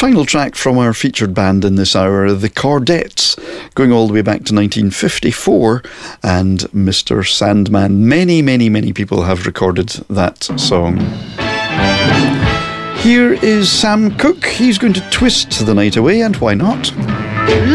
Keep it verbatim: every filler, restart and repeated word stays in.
final track from our featured band in this hour, the Chordettes, going all the way back to nineteen fifty-four, and Mister Sandman. Many, many, many people have recorded that song. Here is Sam Cooke. He's going to twist the night away, and why not?